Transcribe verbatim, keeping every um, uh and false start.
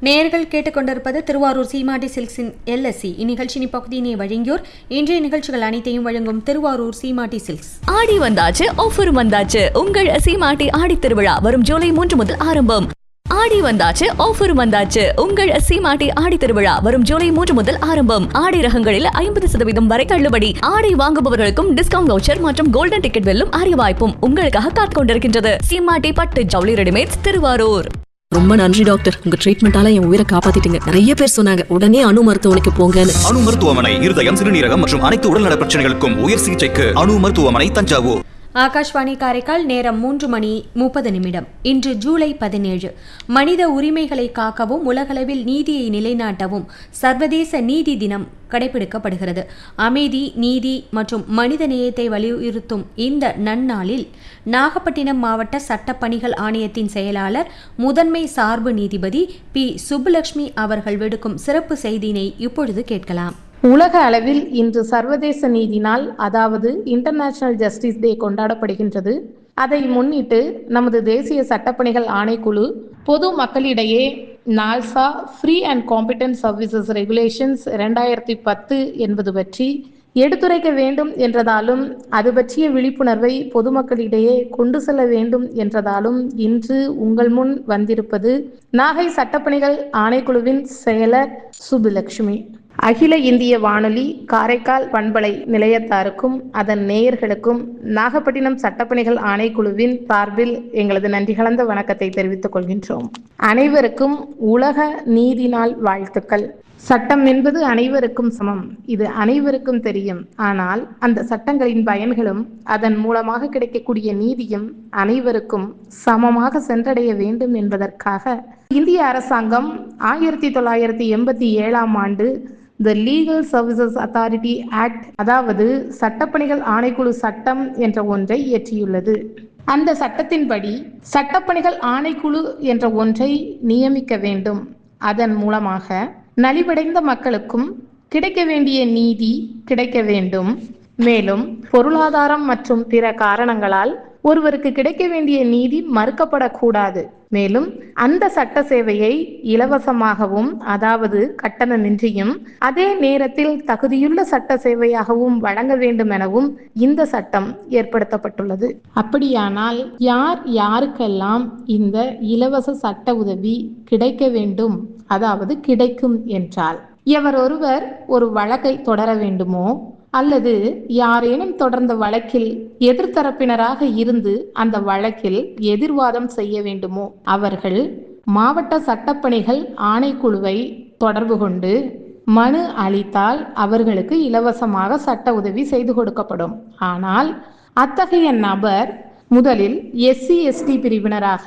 நேயர்கள் கேட்டுக்கொண்டிருப்பது திருவாரூர் சீமாட்டி சில்க்ஸின் எல்எஸ்சி இந்நிகழ்ச்சியின் பகுதியினை வழங்கியோர் இன்றைய நிகழ்ச்சிகள் அனைத்தையும் வழங்கும் திருவாரூர் சீமாட்டி சில்க்ஸ். ஆடி வந்தாச்சு, ஆஃபரும் வந்தாச்சு. உங்கள் சீமாட்டி ஆடி திருவிழா வரும் ஜூலை மூன்று முதல் ஆரம்பம். ஆடி வந்தாச்சு, ஆஃபரும் வந்தாச்சு. உங்கள் சீமாட்டி ஆடி திருவிழா வரும் ஜூலை மூன்று முதல் ஆரம்பம். ஆடை ரகங்களில் ஐம்பது சதவீதம் வரை தள்ளுபடி. ஆடை வாங்குபவர்களுக்கும் டிஸ்கவுண்ட் வவுச்சர் மற்றும் கோல்டன் டிக்கெட் வெல்லும் அரிய வாய்ப்பும் உங்களுக்காக காத்துக் கொண்டிருக்கின்றது. சீமாட்டி பட்டு ஜவுளி ரெடிமேட்ஸ், திருவாரூர். ரொம்ப நன்றி டாக்டர், உங்க ட்ரீட்மெண்டால என் உயிரை காப்பாத்திட்டீங்க. நிறைய பேர் சொன்னாங்க உடனே அணு மருத்துவமனைக்கு போங்கன்னு. அணு மருத்துவமனை இருதயம், சிறுநீரகம் மற்றும் அனைத்து உடல்நல பிரச்சனைகளுக்கும் உயர் சிகிச்சைக்கு அணு மருத்துவமனை, தஞ்சாவூர். ஆகாஷ்வாணி காரைக்கால். நேரம் மூன்று மணி முப்பது நிமிடம். இன்று ஜூலை பதினேழு. மனித உரிமைகளை காக்கவும் உலகளவில் நீதியை நிலைநாட்டவும் சர்வதேச நீதி தினம் கடைபிடிக்கப்படுகிறது. அமைதி, நீதி மற்றும் மனித நேயத்தை வலியுறுத்தும் இந்த நன்னாளில் நாகப்பட்டினம் மாவட்ட சட்டப்பணிகள் ஆணையத்தின் செயலாளர் முதன்மை சார்பு நீதிபதி பி சுப்புலட்சுமி அவர்கள் விடுக்கும் சிறப்பு செய்தியினை இப்பொழுது கேட்கலாம். உலக அளவில் இன்று சர்வதேச நீதி நாள், அதாவது இன்டர்நேஷனல் ஜஸ்டிஸ் டே கொண்டாடப்படுகின்றது. அதை முன்னிட்டு நமது தேசிய சட்டப்பணிகள் ஆணைக்குழு பொது மக்களிடையே நால்சா free and competent services regulations இரண்டாயிரத்தி பத்து என்பது பற்றி எடுத்துரைக்க வேண்டும் என்றதாலும் அது பற்றிய விழிப்புணர்வை பொதுமக்களிடையே கொண்டு செல்ல வேண்டும் என்றதாலும் இன்று உங்கள் முன் வந்திருப்பது நாகை சட்டப்பணிகள் ஆணைக்குழுவின் செயலர் சுப்புலட்சுமி. அகில இந்திய வானொலி காரைக்கால் பண்பலை நிலையத்தாருக்கும் அதன் நேயர்களுக்கும் நாகப்பட்டினம் சட்டப்பணிகள் ஆணைக்குழுவின் சார்பில் எங்களது நன்றி கலந்த வணக்கத்தை தெரிவித்துக் கொள்கின்றோம். அனைவருக்கும் உலக நீதி நாள் வாழ்த்துக்கள். சட்டம் என்பது அனைவருக்கும் சமம், இது அனைவருக்கும் தெரியும். ஆனால் அந்த சட்டங்களின் பயன்களும் அதன் மூலமாக கிடைக்கக்கூடிய நீதியும் அனைவருக்கும் சமமாக சென்றடைய வேண்டும் என்பதற்காக இந்திய அரசாங்கம் ஆயிரத்தி தொள்ளாயிரத்தி எண்பத்தி ஏழாம் ஆண்டு த லீகல் சர்வீசஸ் அத்தாரிட்டி ஆக்ட், அதாவது சட்டப்பணிகள் ஆணைக்குழு சட்டம் என்ற ஒன்றை இயற்றியுள்ளது. அந்த சட்டத்தின்படி சட்டப்பணிகள் ஆணைக்குழு என்ற ஒன்றை நியமிக்க வேண்டும். அதன் மூலமாக நலிவடைந்த மக்களுக்கும் கிடைக்க வேண்டிய நீதி கிடைக்க வேண்டும். மேலும் பொருளாதாரம் மற்றும் பிற காரணங்களால் ஒருவருக்கு கிடைக்க வேண்டிய நீதி மறுக்கப்படக்கூடாது. மேலும் அந்த சட்ட சேவையை இலவசமாகவும், அதாவது கட்டணமின்றியும், அதே நேரத்தில் தகுதியுள்ள சட்ட சேவையாகவும் வழங்க வேண்டும் எனவும் இந்த சட்டம் ஏற்படுத்தப்பட்டுள்ளது. அப்படியானால் யார் யாருக்கெல்லாம் இந்த இலவச சட்ட உதவி கிடைக்க வேண்டும், அதாவது கிடைக்கும் என்றால், எவர் ஒருவர் ஒரு வழக்கை தொடர வேண்டுமோ அல்லது யாரேனும் தொடர்ந்த வழக்கில் எதிர்த்தரப்பினராக இருந்து அந்த வழக்கில் எதிர்வாதம் செய்ய வேண்டுமோ அவர்கள் மாவட்ட சட்டப்பணிகள் ஆணைக்குழுவை தொடர்பு கொண்டு மனு அளித்தால் அவர்களுக்கு இலவசமாக சட்ட உதவி செய்து கொடுக்கப்படும். ஆனால் அத்தகைய நபர் முதலில் எஸ்சி எஸ்டி பிரிவினராக